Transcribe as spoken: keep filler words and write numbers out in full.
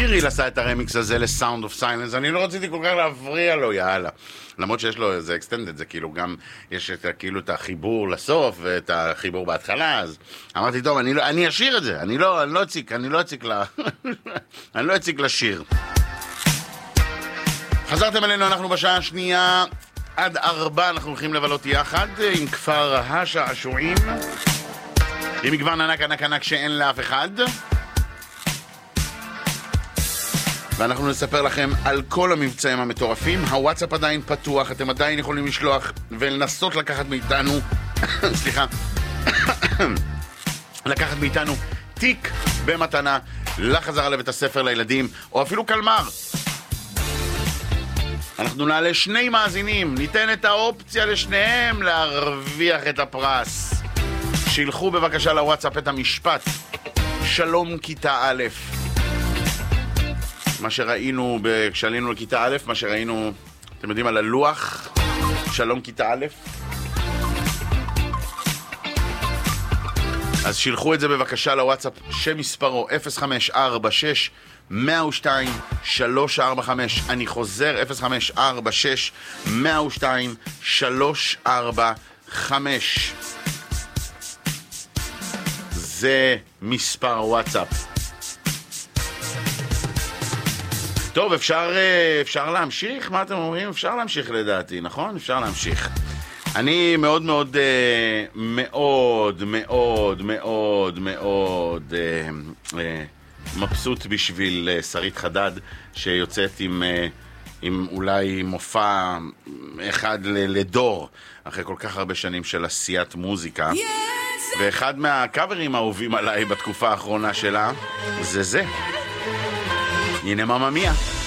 קיריל עשה את הרמיקס הזה ל-Sound of Silence, אני לא רציתי כל כך להפריע לו, יאללה. למרות שיש לו איזה extended, זה כאילו גם, יש את, כאילו את החיבור לסוף ואת החיבור בהתחלה, אז אמרתי, טוב, אני, לא, אני אשיר את זה, אני לא, אני לא אציק, אני לא אציק לה, אני לא אציק לשיר. חזרתם אלינו, אנחנו בשעה השנייה עד ארבע, אנחנו הולכים לבלות יחד עם כפר השעשועים, עם מגוון ענק ענק ענק שאין לאף אחד. ואנחנו נספר לכם על כל המבצעים המטורפים. הוואטסאפ עדיין פתוח, אתם עדיין יכולים לשלוח ולנסות לקחת מאיתנו סליחה לקחת מאיתנו תיק במתנה לחזרה לבית הספר לילדים, או אפילו קלמר. אנחנו נעלה שני מאזינים, ניתן את האופציה לשניהם להרוויח את הפרס. שילחו בבקשה לוואטסאפ את המשפט שלום כיתה א', מה שראינו כשעלינו לכיתה א', מה שראינו, אתם יודעים, על הלוח, שלום כיתה א'. אז שילחו את זה בבקשה לוואטסאפ שמספרו אפס חמש ארבע שש מאה ושתיים שלוש ארבע חמש. אני חוזר, אפס חמש ארבע שש מאה ושתיים שלוש ארבע חמש. זה מספר וואטסאפ. טוב, אפשר, אפשר להמשיך? מה אתם אומרים? אפשר להמשיך לדעתי, נכון? אפשר להמשיך. אני מאוד מאוד מאוד מאוד מאוד מאוד מבסוט בשביל שרית חדד שיוצאת עם, עם אולי מופע אחד לדור אחרי כל כך הרבה שנים של עשיית מוזיקה. ואחד מהקאברים האהובים עליי בתקופה האחרונה שלה זה זה. הנה ממא מיה.